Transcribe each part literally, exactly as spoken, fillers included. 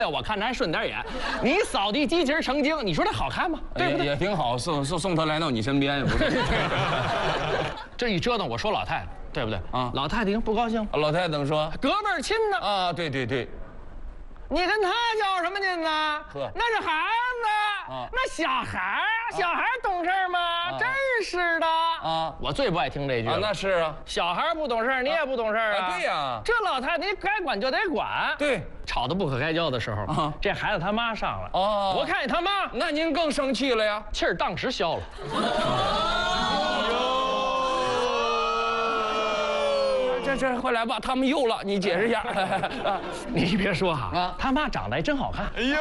我看着还顺点眼。你扫地机器人成精，你说这好看吗？对不对？ 也挺好，送送送他来到你身边，不是？ 这一折腾，我说老太太，对不对？啊，老太太已经不高兴了。 老太太怎么说？ 隔辈儿亲呢？ 啊，对对对。 你跟他较什么劲呢？ 呵， 那是孩子，啊、那小孩儿，小孩懂事吗？啊、真是的啊！我最不爱听这句了。 啊，那是啊， 小孩不懂事，你也不懂事啊？ 啊对呀、啊， 这老太太你该管就得管。 对， 吵得不可开交的时候，啊、这孩子他妈上了。哦，我看见他妈， 那您更生气了呀？ 气儿当时消了。 这这，快来吧，他们又了，你解释一下。 你别说哈，啊，他妈长得还真好看。哎呦，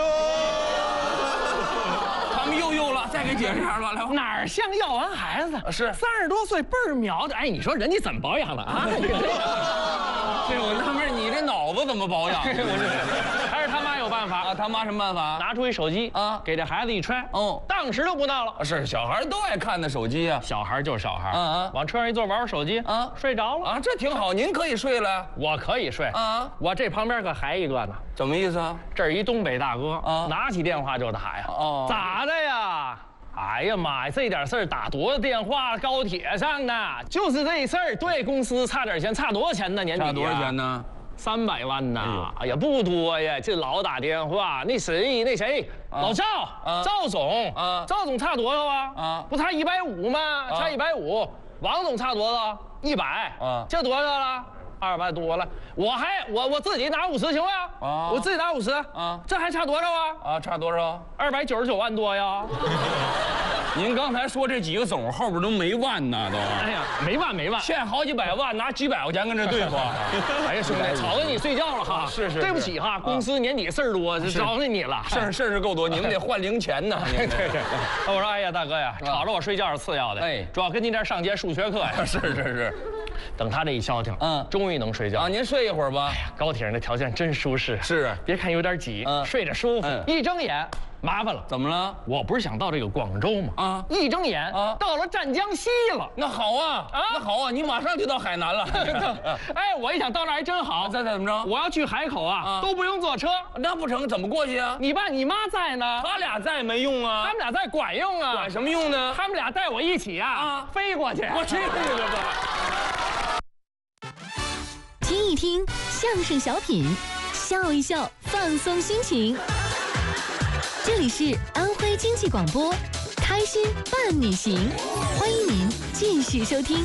他们又又了，再给解释一下吧，来吧。 哪儿像要完孩子？ 是三十多岁倍儿苗的。哎，你说人家怎么保养的啊？ 这我纳闷，你这脑子怎么保养？ 还是他妈有办法啊？他妈什么办法？ 拿出一手机啊，给这孩子一揣，哦，当时就不闹了。 是小孩都爱看那手机啊， 小孩就是小孩， 啊啊， 往车上一坐，玩玩手机啊，睡着了啊，这挺好。您可以睡了， 我可以睡啊。我这旁边可还一个呢， 怎么意思啊？ 这儿一东北大哥啊，拿起电话就打呀，哦，咋的呀？哎呀妈呀，这点事儿打多少电话？高铁上呢，就是这事儿，对公司差点钱，差多少钱呢？年底差多少钱呢？ 三百万呐！哎呀，不多呀，这老打电话。那谁，那谁，老赵，赵总，赵总差多少啊？啊，不差一百五吗？差一百五。王总差多少？一百。啊，这多少了？二百多了。我还我我自己拿五十行吗？啊，我自己拿五十。啊，这还差多少啊？ 啊，差多少？ 二百九十九万多呀。 您刚才说这几个总后边都没万呢，都。 哎呀，没万没万， 欠好几百万，拿几百块钱跟这对付。 哎呀，兄弟，吵得你睡觉了哈。 是是， 对不起哈，公司年底事儿多，招那你了。 事儿事儿是够多，你们得换零钱呢。 对对对。我说，哎呀，大哥呀，吵着我睡觉是次要的，哎，主要跟您这上节数学课呀。 是是是。 等他这一消停，嗯，终于能睡觉啊。您睡一会儿吧。 哎呀，高铁上的条件真舒适。 是， 别看有点挤，嗯，睡着舒服。一睁眼。麻烦了， 怎么了？ 我不是想到这个广州吗？啊，一睁眼啊，到了湛江西了。 那好啊，啊，那好啊，你马上就到海南了。 哎，我一想到那儿还真好。 再怎么着？ 我要去海口啊，都不用坐车。 那不成，怎么过去啊？ 你爸你妈在呢， 他俩在没用啊。 他们俩在管用啊。 管什么用呢？ 他们俩带我一起啊，啊，飞过去。 我去你个吧！ 听一听相声小品，笑一笑，放松心情。这里是安徽经济广播，开心伴你行，欢迎您继续收听。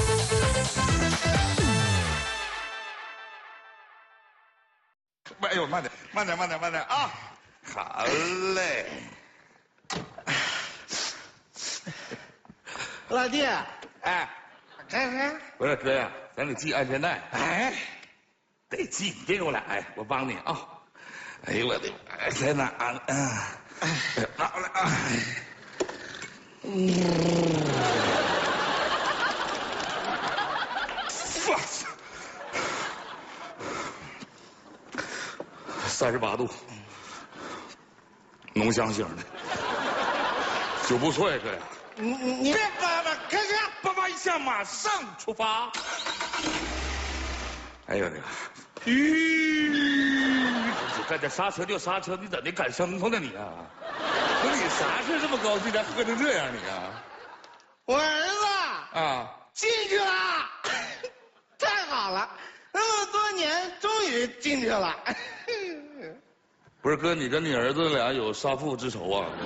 哎呦，慢点，慢点，慢点，慢点啊！好嘞。 老弟， 哎， 干啥？ 不是哥呀，咱得系安全带。哎，得系，你别给我俩，哎，我帮你啊。哎呦我的天哪！啊啊！拿过来啊！嗯，哇塞，三十八度，浓香型的，酒不错呀，哥呀！ 你你你别叭叭，开始！ 叭叭一下，马上出发！哎呦那个，吁！干点刹车就刹车，你怎的赶牲口呢你啊？不是你啥事这么高兴，咱喝成这样你啊？ 我儿子啊进去了，太好了，那么多年终于进去了。 不是哥，你跟你儿子俩有杀父之仇啊？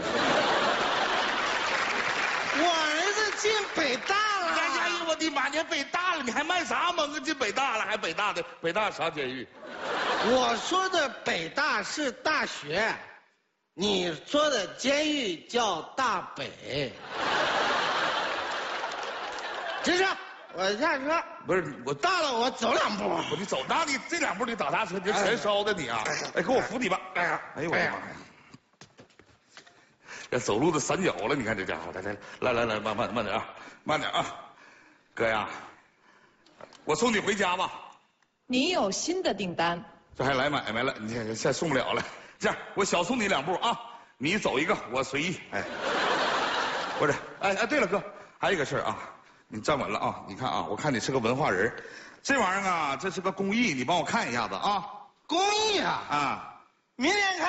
我儿子进北大了。 哎呀，我的妈！你北大了，你还卖啥萌啊？进北大了，还北大的北大啥监狱？ 我说的北大是大学，你说的监狱叫大北。直车，我下车。 不是我到了，我走两步。 我你走，那你这两步你打啥车？你这全烧的你啊！哎，给我扶你吧！哎呀，哎呦我的妈呀！这走路都散脚了，你看这家伙，来来来来来，慢慢慢点啊，慢点啊，哥呀，我送你回家吧。 你有新的订单。 这还来买卖了，你看现在送不了了。这样，我小送你两步啊，你走一个，我随意。哎，不是，哎哎，对了，哥，还有一个事儿啊，你站稳了啊！你看啊，我看你是个文化人，这玩意儿啊，这是个公益，你帮我看一下子啊。 公益啊啊！ 明年开。